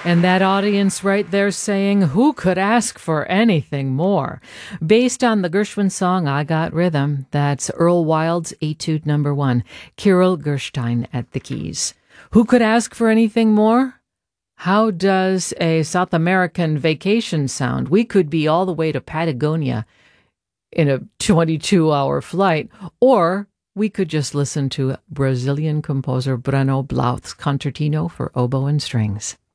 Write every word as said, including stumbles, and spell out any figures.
And that audience right there saying, who could ask for anything more? Based on the Gershwin song, I Got Rhythm, that's Earl Wild's Etude Number One, Kirill Gerstein at the keys. Who could ask for anything more? How does a South American vacation sound? We could be all the way to Patagonia in a twenty-two hour flight, or we could just listen to Brazilian composer Breno Blauth's Concertino for oboe and strings.